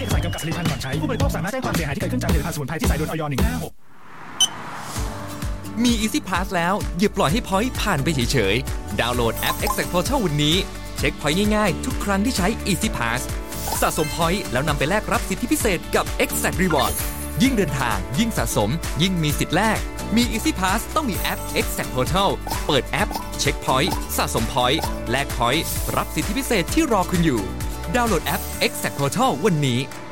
เอกสารกำกับผลิตภัณฑ์ก่อนใช้ผู้บริโภคสามารถแจ้งความเสียหายที่เกิดขึ้นจากผลิตภัณฑ์สมุนไพรที่ใส่โดนอย.156 มี Easy Pass แล้วอย่าปล่อยให้ point ผ่านไปเฉยๆดาวน์โหลดแอป Exact Portal วันนี้เช็ค point ง่ายๆทุกครั้งที่ใช้ Easy Pass สะสม point แล้วนำไปแลกรับสิทธิพิเศษกับ Exact Reward ยิ่งเดินทางยิ่งสะสมยิ่งมีสิทธิ์แลกมี Easy Pass ต้องมีแอป Exact Portal เปิดแอปเช็ค point สะสม point แลก point รับสิทธิพิเศษที่รอคุณอยู่ดาวน์โหลดแอป Exact Portal วันนี้